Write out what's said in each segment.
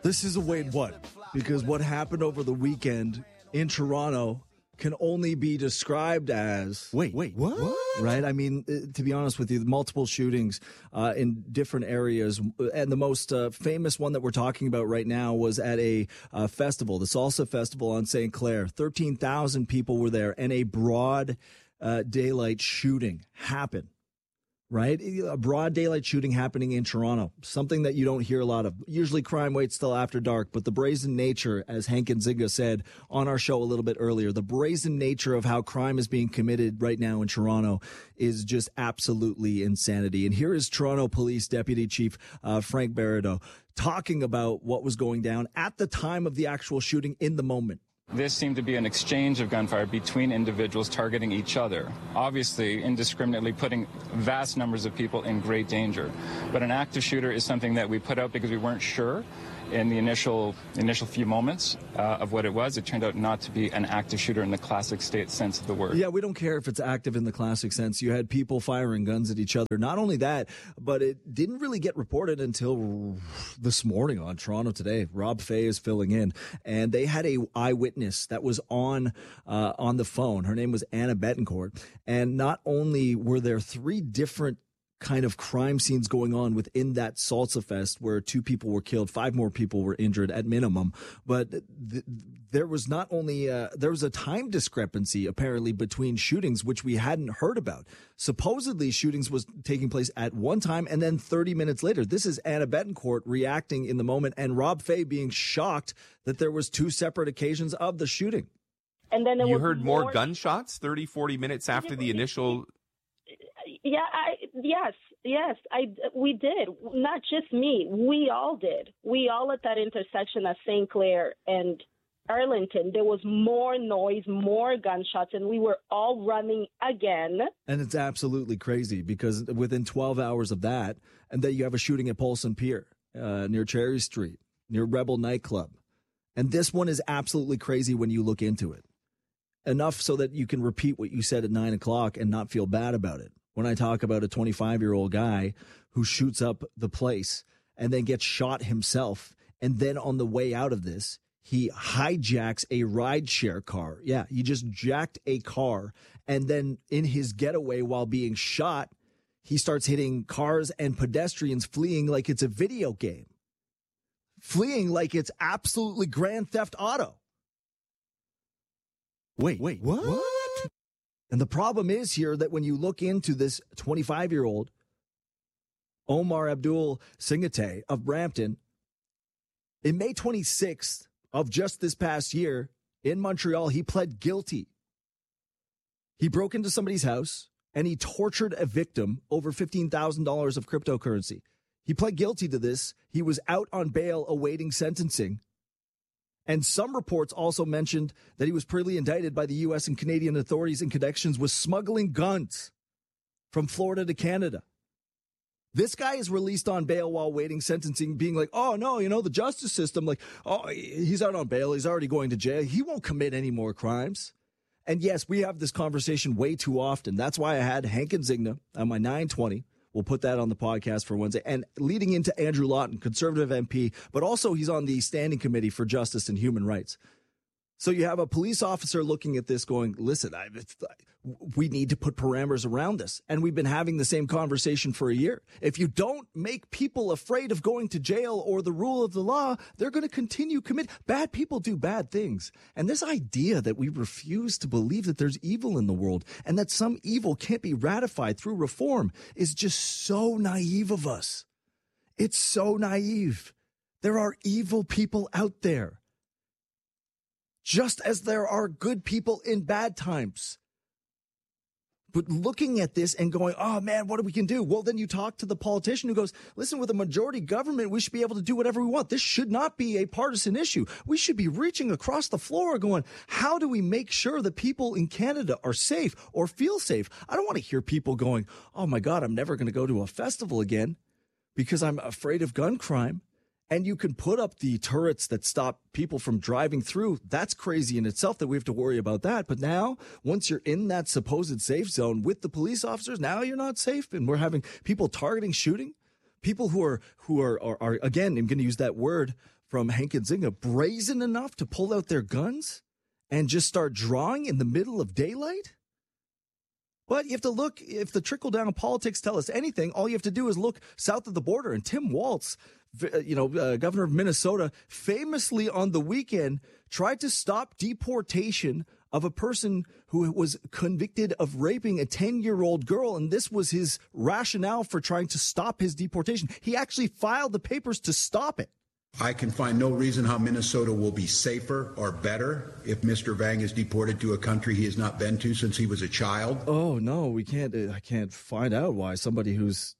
This is a wait what? Because what happened over the weekend in Toronto can only be described as... Wait, what? Right? I mean, to be honest with you, multiple shootings in different areas. And the most famous one that we're talking about right now was at a festival, the Salsa Festival on St. Clair. 13,000 people were there, and a broad daylight shooting happened. Right? A broad daylight shooting happening in Toronto, something that you don't hear a lot of. Usually crime waits till after dark, but the brazen nature, as Hank Nzinga said on our show a little bit earlier, the brazen nature of how crime is being committed right now in Toronto is just absolutely insanity. And here is Toronto Police Deputy Chief Frank Barido talking about what was going down at the time of the actual shooting in the moment. This seemed to be an exchange of gunfire between individuals targeting each other, obviously indiscriminately putting vast numbers of people in great danger. But an active shooter is something that we put out because we weren't sure in the initial few moments of what it was. It turned out not to be an active shooter in the classic state sense of the word. Yeah, we don't care if it's active in the classic sense. You had people firing guns at each other. Not only that, but it didn't really get reported until this morning on Toronto Today. Rob Fay is filling in, and they had a eyewitness that was on the phone. Her name was Anna Betancourt, and not only were there 3 different kind of crime scenes going on within that Salsa Fest where 2 people were killed, 5 more people were injured at minimum. But there was not only, there was a time discrepancy apparently between shootings, which we hadn't heard about. Supposedly shootings was taking place at one time and then 30 minutes later. This is Anna Betancourt reacting in the moment and Rob Fay being shocked that there was 2 separate occasions of the shooting. And then you heard more gunshots 30, 40 minutes after the initial... Yes, we did. Not just me. We all did. We all at that intersection at St. Clair and Arlington, there was more noise, more gunshots, and we were all running again. And it's absolutely crazy because within 12 hours of that, and then you have a shooting at Paulson Pier near Cherry Street, near Rebel Nightclub. And this one is absolutely crazy when you look into it. Enough so that you can repeat what you said at 9 o'clock and not feel bad about it. When I talk about a 25-year-old guy who shoots up the place and then gets shot himself, and then on the way out of this, he hijacks a rideshare car. Yeah, he just jacked a car, and then in his getaway while being shot, he starts hitting cars and pedestrians, fleeing like it's a video game. Fleeing like it's absolutely Grand Theft Auto. Wait, what? And the problem is here that when you look into this 25-year-old, Omar Abdul Singate of Brampton, in May 26th of just this past year in Montreal, he pled guilty. He broke into somebody's house and he tortured a victim over $15,000 of cryptocurrency. He pled guilty to this. He was out on bail awaiting sentencing. And some reports also mentioned that he was previously indicted by the U.S. and Canadian authorities in connections with smuggling guns from Florida to Canada. This guy is released on bail while waiting sentencing, being like, oh, no, the justice system, like, oh, he's out on bail. He's already going to jail. He won't commit any more crimes. And yes, we have this conversation way too often. That's why I had Hank Nzinga on my 920. We'll put that on the podcast for Wednesday. And leading into Andrew Lawton, Conservative MP, but also he's on the Standing Committee for Justice and Human Rights. So you have a police officer looking at this going, listen, we need to put parameters around this. And we've been having the same conversation for a year. If you don't make people afraid of going to jail or the rule of the law, they're going to continue commit. Bad people do bad things. And this idea that we refuse to believe that there's evil in the world and that some evil can't be ratified through reform is just so naive of us. It's so naive. There are evil people out there. Just as there are good people in bad times. But looking at this and going, oh, man, what we can do? Well, then you talk to the politician who goes, listen, with a majority government, we should be able to do whatever we want. This should not be a partisan issue. We should be reaching across the floor going, how do we make sure that people in Canada are safe or feel safe? I don't want to hear people going, oh, my God, I'm never going to go to a festival again because I'm afraid of gun crime. And you can put up the turrets that stop people from driving through. That's crazy in itself that we have to worry about that. But now, once you're in that supposed safe zone with the police officers, now you're not safe. And we're having people targeting shooting. People who are again, I'm going to use that word from Hank and Zinga brazen enough to pull out their guns and just start drawing in the middle of daylight? But you have to look, if the trickle-down politics tell us anything, all you have to do is look south of the border. And Tim Walz, governor of Minnesota, famously on the weekend tried to stop deportation of a person who was convicted of raping a 10-year-old girl. And this was his rationale for trying to stop his deportation. He actually filed the papers to stop it. I can find no reason how Minnesota will be safer or better if Mr. Vang is deported to a country he has not been to since he was a child. Oh, no, we can't. I can't find out why somebody who's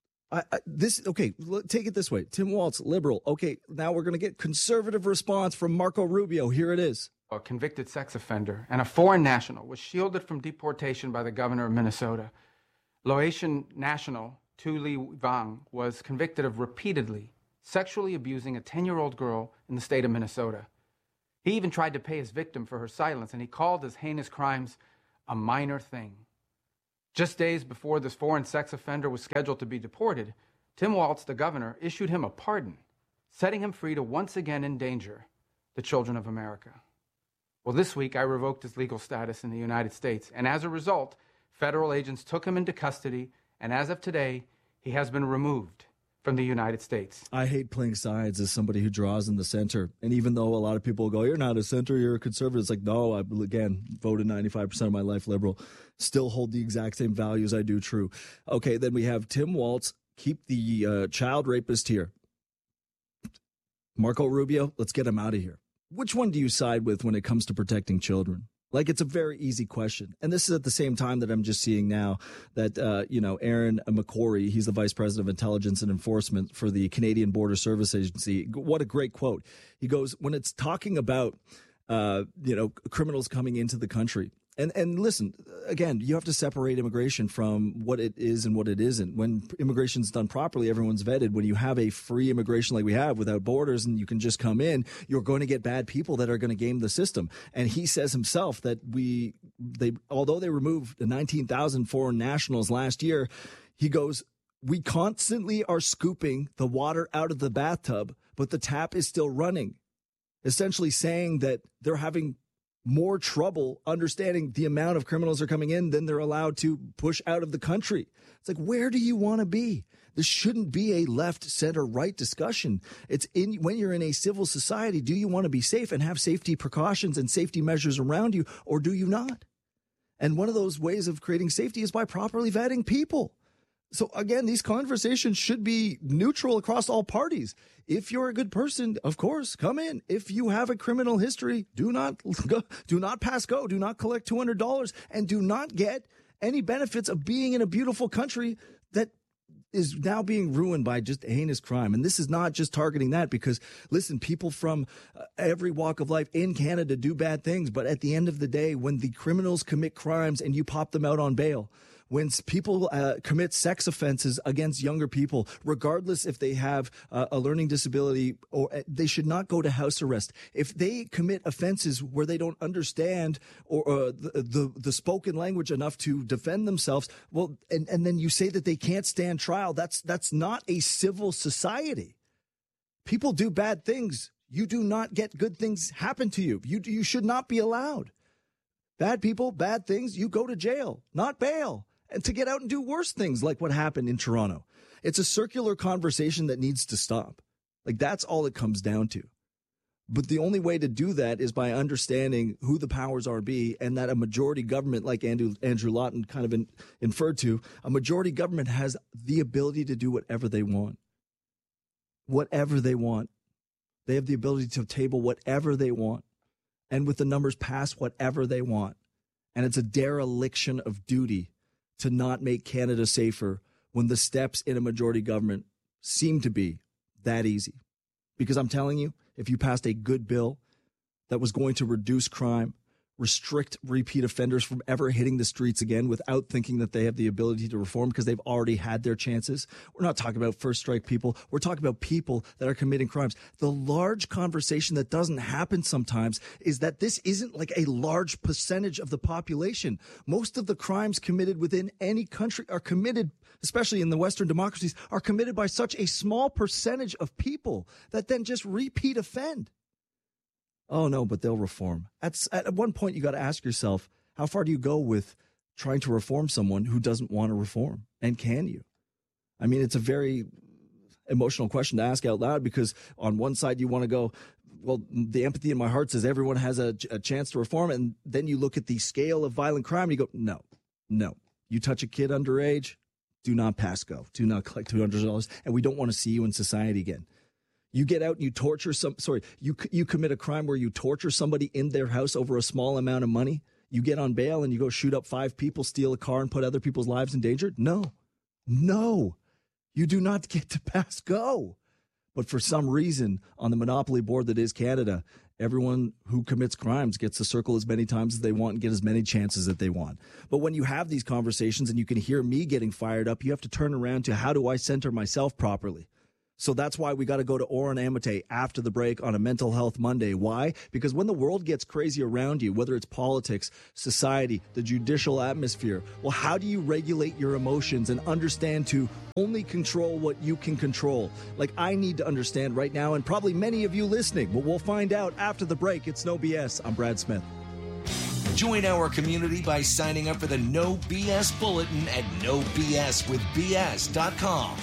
okay, take it this way. Tim Walz, liberal. Okay, now we're going to get conservative response from Marco Rubio. Here it is. A convicted sex offender and a foreign national was shielded from deportation by the governor of Minnesota. Laotian national Tu Le Vang was convicted of repeatedly sexually abusing a 10-year-old girl in the state of Minnesota. He even tried to pay his victim for her silence, and he called his heinous crimes a minor thing. Just days before this foreign sex offender was scheduled to be deported, Tim Walz, the governor, issued him a pardon, setting him free to once again endanger the children of America. Well, this week I revoked his legal status in the United States, and as a result, federal agents took him into custody, and as of today, he has been removed from the United States. I hate playing sides as somebody who draws in the center. And even though a lot of people go, you're not a center, you're a conservative. It's like, no, I, again, voted 95% of my life liberal. Still hold the exact same values I do true. Okay, then we have Tim Walz. Keep the child rapist here. Marco Rubio, let's get him out of here. Which one do you side with when it comes to protecting children? Like, it's a very easy question. And this is at the same time that I'm just seeing now that, Aaron McCrory, he's the Vice President of Intelligence and Enforcement for the Canadian Border Service Agency. What a great quote. He goes, when it's talking about, criminals coming into the country. And listen, again, you have to separate immigration from what it is and what it isn't. When immigration's done properly, everyone's vetted. When you have a free immigration like we have without borders and you can just come in, you're going to get bad people that are going to game the system. And he says himself that although they removed the 19,000 foreign nationals last year, he goes, we constantly are scooping the water out of the bathtub, but the tap is still running. Essentially saying that they're having more trouble understanding the amount of criminals are coming in than they're allowed to push out of the country. It's like, where do you want to be? This shouldn't be a left, center, right discussion. It's when you're in a civil society, do you want to be safe and have safety precautions and safety measures around you, or do you not? And one of those ways of creating safety is by properly vetting people. So again, these conversations should be neutral across all parties. If you're a good person, of course, come in. If you have a criminal history, do not pass go, do not collect $200, and do not get any benefits of being in a beautiful country that is now being ruined by just heinous crime. And this is not just targeting that because, listen, people from every walk of life in Canada do bad things. But at the end of the day, when the criminals commit crimes and you pop them out on bail, when people commit sex offenses against younger people, regardless if they have a learning disability, or they should not go to house arrest. If they commit offenses where they don't understand or the spoken language enough to defend themselves, well, and then you say that they can't stand trial, that's not a civil society. People do bad things. You do not get good things happen to you. You should not be allowed. Bad people, bad things, you go to jail, not bail. And to get out and do worse things like what happened in Toronto. It's a circular conversation that needs to stop. Like, that's all it comes down to. But the only way to do that is by understanding who the powers are be, and that a majority government, like Andrew Lawton kind of inferred to, a majority government has the ability to do whatever they want. Whatever they want. They have the ability to table whatever they want. And with the numbers pass whatever they want. And it's a dereliction of duty to not make Canada safer when the steps in a majority government seem to be that easy. Because I'm telling you, if you passed a good bill that was going to reduce crime, restrict repeat offenders from ever hitting the streets again without thinking that they have the ability to reform because they've already had their chances. We're not talking about first strike people. We're talking about people that are committing crimes. The large conversation that doesn't happen sometimes is that this isn't like a large percentage of the population. Most of the crimes committed within any country are committed, especially in the Western democracies, are committed by such a small percentage of people that then just repeat offend. Oh, no, but they'll reform. At one point, you got to ask yourself, how far do you go with trying to reform someone who doesn't want to reform? And can you? I mean, it's a very emotional question to ask out loud because on one side you want to go, well, the empathy in my heart says everyone has a chance to reform. And then you look at the scale of violent crime and you go, no. You touch a kid underage, do not pass go. Do not collect $200. And we don't want to see you in society again. You get out and you torture you commit a crime where you torture somebody in their house over a small amount of money. You get on bail and you go shoot up 5 people, steal a car, and put other people's lives in danger. No, you do not get to pass go. But for some reason, on the monopoly board that is Canada, everyone who commits crimes gets to circle as many times as they want and get as many chances that they want. But when you have these conversations and you can hear me getting fired up, you have to turn around to how do I center myself properly? So that's why we got to go to Oren Amate after the break on a Mental Health Monday. Why? Because when the world gets crazy around you, whether it's politics, society, the judicial atmosphere, well, how do you regulate your emotions and understand to only control what you can control? Like I need to understand right now, and probably many of you listening, but we'll find out after the break. It's No BS. I'm Brad Smith. Join our community by signing up for the No BS Bulletin at nobswithbs.com.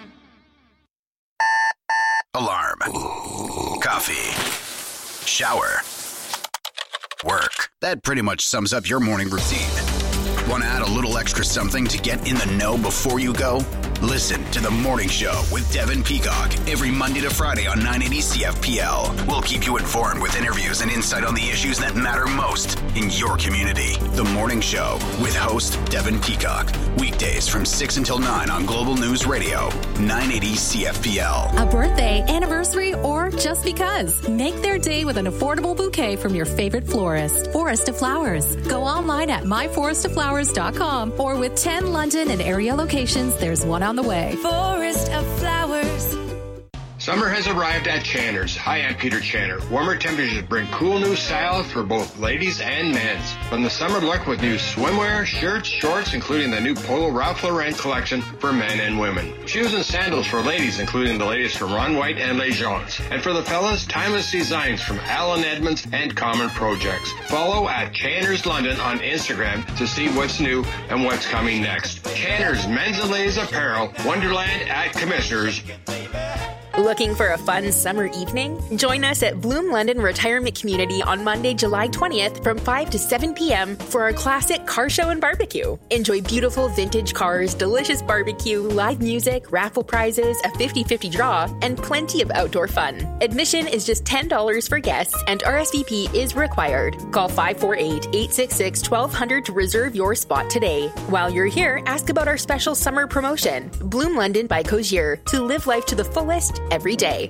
Alarm. Coffee. Shower. Work. That pretty much sums up your morning routine. Want to add a little extra something to get in the know before you go? Listen to The Morning Show with Devin Peacock every Monday to Friday on 980 CFPL. We'll keep you informed with interviews and insight on the issues that matter most in your community. The Morning Show with host Devin Peacock. Weekdays from 6 until 9 on Global News Radio, 980 CFPL. A birthday, anniversary, or just because. Make their day with an affordable bouquet from your favorite florist. Forest of Flowers. Go online at myforestoflowers.com or with 10 London and area locations, there's one on the way. Forest of Flowers. Summer has arrived at Channer's. Hi, I'm Peter Channer. Warmer temperatures bring cool new styles for both ladies and men's. From the summer look with new swimwear, shirts, shorts, including the new Polo Ralph Lauren collection for men and women. Shoes and sandals for ladies, including the latest from Ron White and Les Gens. And for the fellas, timeless designs from Alan Edmonds and Common Projects. Follow at Channer's London on Instagram to see what's new and what's coming next. Channer's Men's and Ladies Apparel, Wonderland at Commissioners. Looking for a fun summer evening? Join us at Bloom London Retirement Community on Monday, July 20th from 5 to 7 p.m. for our classic car show and barbecue. Enjoy beautiful vintage cars, delicious barbecue, live music, raffle prizes, a 50-50 draw, and plenty of outdoor fun. Admission is just $10 for guests and RSVP is required. Call 548-866-1200 to reserve your spot today. While you're here, ask about our special summer promotion, Bloom London by Cozier, to live life to the fullest every day.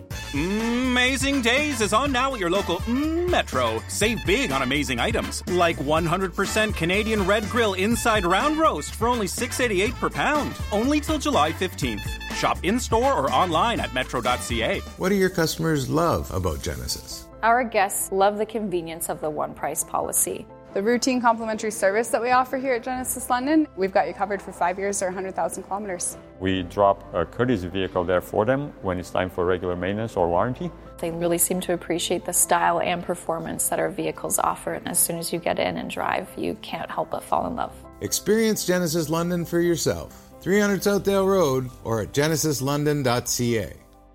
Amazing Days is on now at your local Metro. Save big on amazing items, like 100% Canadian Red Grill Inside Round Roast for only $6.88 per pound. Only till July 15th. Shop in-store or online at metro.ca. What do your customers love about Genesis? Our guests love the convenience of the one-price policy. The routine complimentary service that we offer here at Genesis London, we've got you covered for 5 years or 100,000 kilometers. We drop a courtesy vehicle there for them when it's time for regular maintenance or warranty. They really seem to appreciate the style and performance that our vehicles offer, and as soon as you get in and drive, you can't help but fall in love. Experience Genesis London for yourself. 300 Southdale Road or at genesislondon.ca.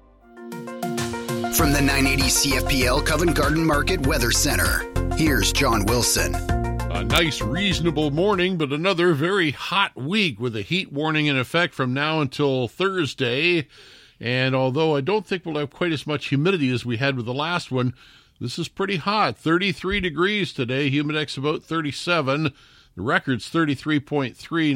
From the 980 CFPL Covent Garden Market Weather Center, here's John Wilson. A nice, reasonable morning, but another very hot week with a heat warning in effect from now until Thursday. And although I don't think we'll have quite as much humidity as we had with the last one, this is pretty hot. 33 degrees today, humidex about 37. The record's 33.3,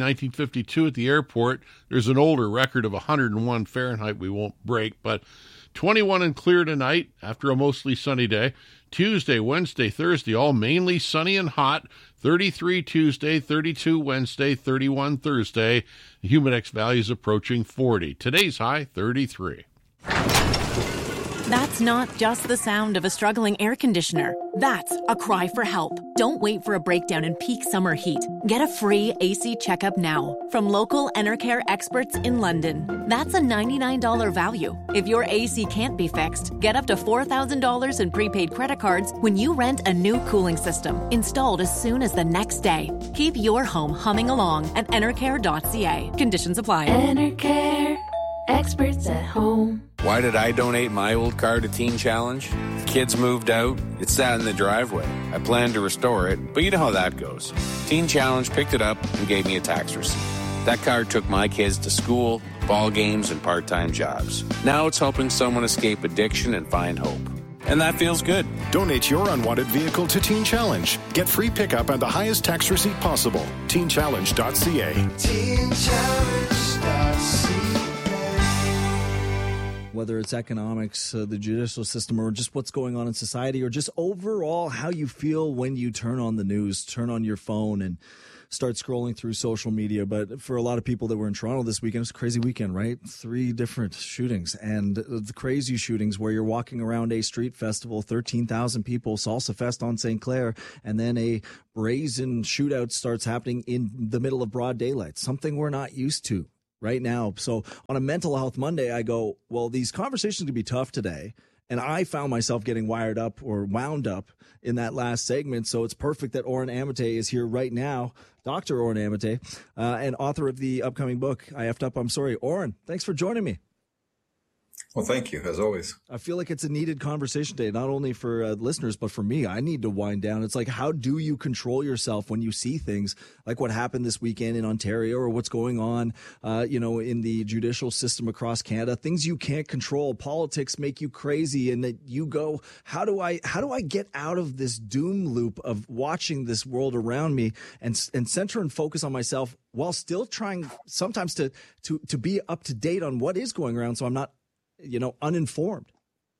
1952 at the airport. There's an older record of 101 Fahrenheit we won't break, but 21 and clear tonight after a mostly sunny day. Tuesday, Wednesday, Thursday, all mainly sunny and hot. 33 Tuesday, 32 Wednesday, 31 Thursday. The Humidex values approaching 40. Today's high, 33. That's not just the sound of a struggling air conditioner. That's a cry for help. Don't wait for a breakdown in peak summer heat. Get a free AC checkup now from local Enercare experts in London. That's a $99 value. If your AC can't be fixed, get up to $4,000 in prepaid credit cards when you rent a new cooling system installed as soon as the next day. Keep your home humming along at enercare.ca. Conditions apply. Enercare. Experts at home. Why did I donate my old car to Teen Challenge? The kids moved out. It sat in the driveway. I planned to restore it, but you know how that goes. Teen Challenge picked it up and gave me a tax receipt. That car took my kids to school, ball games, and part-time jobs. Now it's helping someone escape addiction and find hope. And that feels good. Donate your unwanted vehicle to Teen Challenge. Get free pickup and the highest tax receipt possible. TeenChallenge.ca. TeenChallenge.ca. Whether it's economics, the judicial system, or just what's going on in society, or just overall how you feel when you turn on the news, turn on your phone and start scrolling through social media. But for a lot of people that were in Toronto this weekend, it's a crazy weekend, right? 3 different shootings, and the crazy shootings where you're walking around a street festival, 13,000 people, Salsa Fest on St. Clair, and then a brazen shootout starts happening in the middle of broad daylight, something we're not used to right now. So on a Mental Health Monday, I go, well, these conversations can be tough today. And I found myself getting wound up in that last segment. So it's perfect that Oren Amate is here right now, Dr. Oren Amate, and author of the upcoming book, I Effed Up, I'm Sorry. Oren, thanks for joining me. Well, thank you, as always. I feel like it's a needed conversation today, not only for listeners, but for me. I need to wind down. It's like, how do you control yourself when you see things like what happened this weekend in Ontario, or what's going on, in the judicial system across Canada? Things you can't control. Politics make you crazy, and that you go, how do I get out of this doom loop of watching this world around me and center and focus on myself while still trying sometimes to be up to date on what is going around, so I'm not uninformed.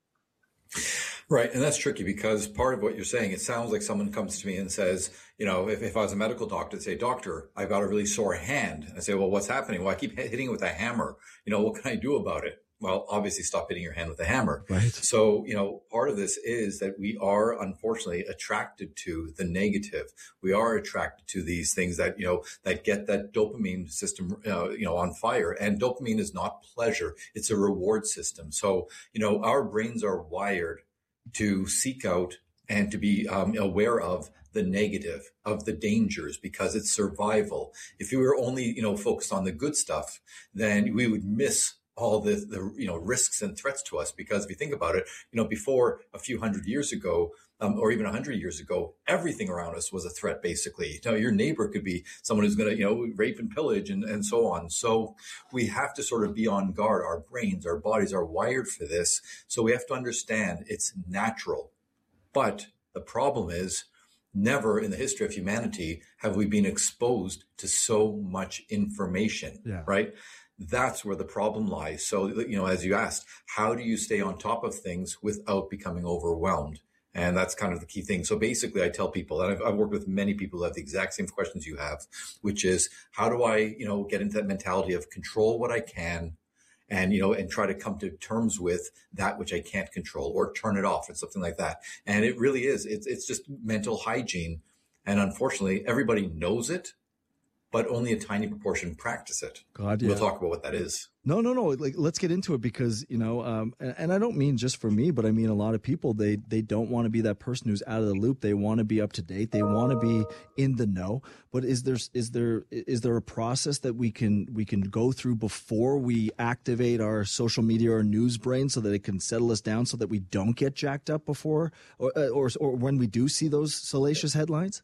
Right. And that's tricky, because part of what you're saying, it sounds like someone comes to me and says, if I was a medical doctor, I'd say, doctor, I've got a really sore hand. I say, well, what's happening? Well, I keep hitting it with a hammer. What can I do about it? Well, obviously stop hitting your hand with a hammer. Right. So, part of this is that we are unfortunately attracted to the negative. We are attracted to these things that, that get that dopamine system, on fire. And dopamine is not pleasure. It's a reward system. So, our brains are wired to seek out and to be aware of the negative, of the dangers, because it's survival. If we were only, focused on the good stuff, then we would miss all the risks and threats to us. Because if you think about it, before a few hundred years ago, or even 100 years ago, everything around us was a threat, basically. Your neighbor could be someone who's going to, rape and pillage and so on. So we have to sort of be on guard. Our brains, our bodies are wired for this. So we have to understand it's natural. But the problem is, never in the history of humanity have we been exposed to so much information, right? That's where the problem lies. So, as you asked, how do you stay on top of things without becoming overwhelmed? And that's kind of the key thing. So basically, I tell people, and I've worked with many people who have the exact same questions you have, which is, how do I, get into that mentality of control what I can, and, and try to come to terms with that which I can't control, or turn it off, or something like that. And it really is. It's just mental hygiene. And unfortunately, everybody knows it, but only a tiny proportion practice it. God, yeah. We'll talk about what that is. No. Like, let's get into it, because, and I don't mean just for me, but I mean a lot of people, they don't want to be that person who's out of the loop. They want to be up to date. They want to be in the know. But is there a process that we can go through before we activate our social media or news brain, so that it can settle us down, so that we don't get jacked up before or when we do see those salacious headlines?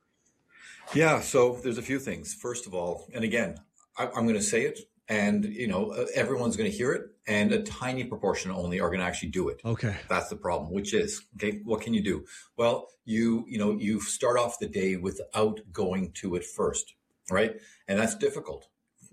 Yeah, so there's a few things. First of all, and again, I'm going to say it, and everyone's going to hear it, and a tiny proportion only are going to actually do it. Okay, that's the problem. Which is, okay, what can you do? Well, you start off the day without going to it first, right? And that's difficult.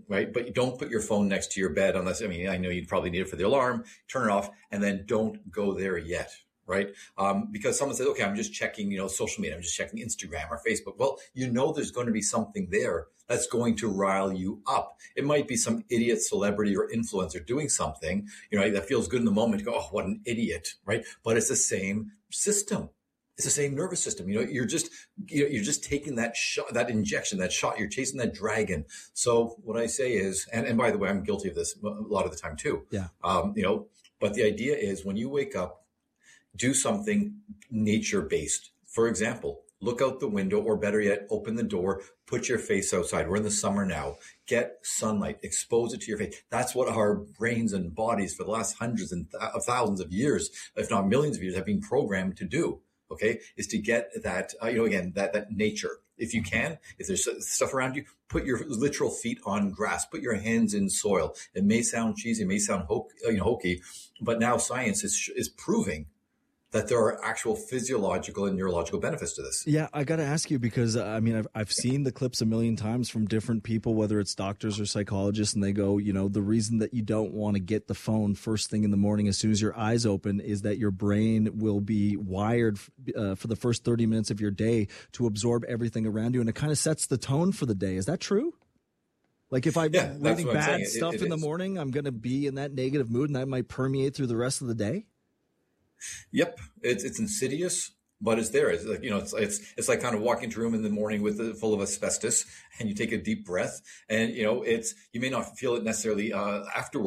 right? But you don't put your phone next to your bed unless, I know you'd probably need it for the alarm, turn it off, and then don't go there yet, right? Because someone says, okay, I'm just checking, social media. I'm just checking Instagram or Facebook. Well, there's going to be something there that's going to rile you up. It might be some idiot celebrity or influencer doing something, that feels good in the moment. You go, oh, what an idiot, right? But it's the same system. It's the same nervous system. You're just taking that shot, that injection, that shot. You're chasing that dragon. So what I say is, and by the way, I'm guilty of this a lot of the time too. Yeah. But the idea is when you wake up, do something nature-based. For example, look out the window, or better yet, open the door, put your face outside. We're in the summer now. Get sunlight, expose it to your face. That's what our brains and bodies for the last hundreds of thousands of years, if not millions of years, have been programmed to do. Okay, is to get that, that nature. If you can, if there's stuff around you, put your literal feet on grass, put your hands in soil. It may sound cheesy, it may sound hokey, but now science is proving that there are actual physiological and neurological benefits to this. Yeah, I got to ask you because, I've seen the clips a million times from different people, whether it's doctors or psychologists, and they go, the reason that you don't want to get the phone first thing in the morning as soon as your eyes open is that your brain will be wired for the first 30 minutes of your day to absorb everything around you, and it kind of sets the tone for the day. Is that true? Like if I'm reading bad stuff in the morning, I'm going to be in that negative mood, and that might permeate through the rest of the day? Yep, it's insidious, but it's there. It's like it's like kind of walking into a room in the morning full of asbestos, and you take a deep breath, and you may not feel it necessarily afterwards.